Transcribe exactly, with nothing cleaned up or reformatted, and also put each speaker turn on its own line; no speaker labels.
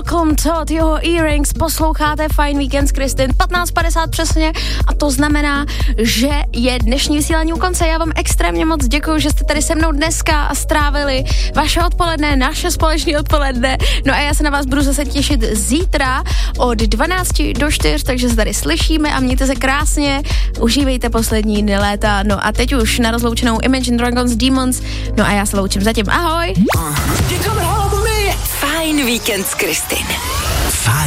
Malcolm Todd, jeho Earrings, posloucháte Fajn víkend s Kristin, patnáct padesát přesně a to znamená, že je dnešní vysílání u konce. Já vám extrémně moc děkuju, že jste tady se mnou dneska a strávili vaše odpoledne, naše společné odpoledne. No a já se na vás budu zase těšit zítra od dvanácti do čtyř, takže se tady slyšíme a mějte se krásně, užívejte poslední dny léta. No a teď už na rozloučenou Imagine Dragons Demons, no a já se loučím zatím. Ahoj!
Fajn víkend s Kristin.